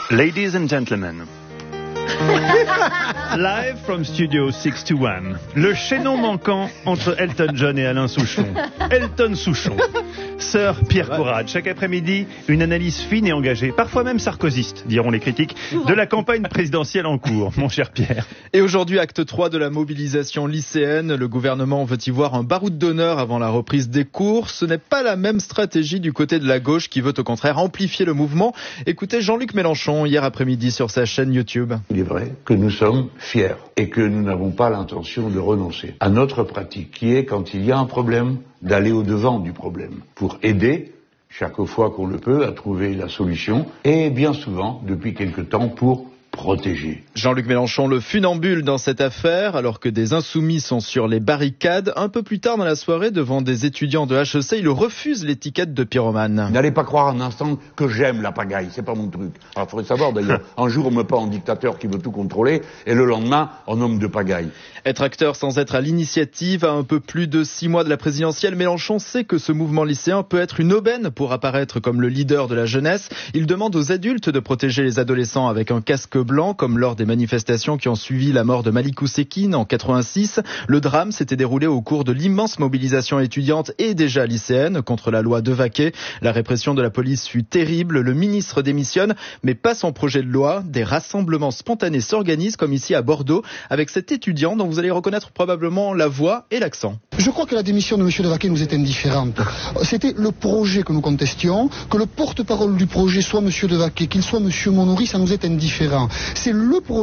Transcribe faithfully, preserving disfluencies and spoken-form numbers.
Ladies and gentlemen, live from Studio six two one, le chaînon manquant entre Elton John et Alain Souchon. Elton Souchon, Sir Pierre Conrad. Chaque après-midi, une analyse fine et engagée, parfois même sarkozyste, diront les critiques, de la campagne présidentielle en cours, mon cher Pierre. Et aujourd'hui, acte trois de la mobilisation lycéenne. Le gouvernement veut y voir un baroud d'honneur avant la reprise des cours. Ce n'est pas la même stratégie du côté de la gauche qui veut au contraire amplifier le mouvement. Écoutez Jean-Luc Mélenchon hier après-midi sur sa chaîne YouTube. Il est vrai que nous sommes fiers et que nous n'avons pas l'intention de renoncer à notre pratique qui est, quand il y a un problème, d'aller au-devant du problème pour aider, chaque fois qu'on le peut, à trouver la solution et bien souvent, depuis quelque temps, pour protéger. Jean-Luc Mélenchon, le funambule dans cette affaire, alors que des insoumis sont sur les barricades. Un peu plus tard dans la soirée, devant des étudiants de H E C, il refuse l'étiquette de pyromane. N'allez pas croire un instant que j'aime la pagaille, c'est pas mon truc. Alors il faudrait savoir d'ailleurs, un jour on me peint en dictateur qui veut tout contrôler, et le lendemain en homme de pagaille. Être acteur sans être à l'initiative, à un peu plus de six mois de la présidentielle, Mélenchon sait que ce mouvement lycéen peut être une aubaine pour apparaître comme le leader de la jeunesse. Il demande aux adultes de protéger les adolescents avec un casque blanc, comme lors des manifestations qui ont suivi la mort de Malik Oussekine en quatre-vingt-six. Le drame s'était déroulé au cours de l'immense mobilisation étudiante et déjà lycéenne contre la loi Devaquet. La répression de la police fut terrible. Le ministre démissionne, mais pas son projet de loi. Des rassemblements spontanés s'organisent, comme ici à Bordeaux, avec cet étudiant dont vous allez reconnaître probablement la voix et l'accent. Je crois que la démission de M. Devaquet nous est indifférente. C'était le projet que nous contestions. Que le porte-parole du projet soit M. Devaquet, qu'il soit M. Monori, ça nous est indifférent. C'est le projet